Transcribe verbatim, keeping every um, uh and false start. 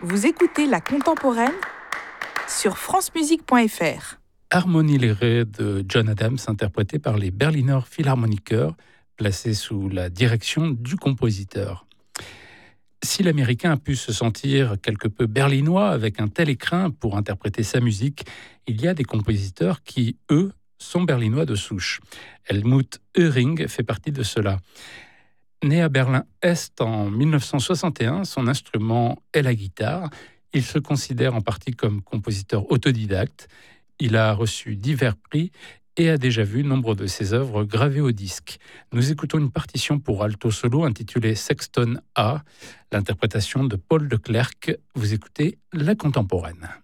Vous écoutez La Contemporaine sur francemusique point f r. Harmonie Lérée de John Adams, interprétée par les Berliner Philharmoniker, placée sous la direction du compositeur. Si l'Américain a pu se sentir quelque peu berlinois avec un tel écrin pour interpréter sa musique, il y a des compositeurs qui, eux, sont berlinois de souche. Helmut Höring fait partie de ceux-là. Né à Berlin-Est en dix-neuf cent soixante et un, son instrument est la guitare. Il se considère en partie comme compositeur autodidacte. Il a reçu divers prix et a déjà vu nombre de ses œuvres gravées au disque. Nous écoutons une partition pour alto solo intitulée Sexton A, l'interprétation de Paul de Klerk. Vous écoutez La Contemporaine.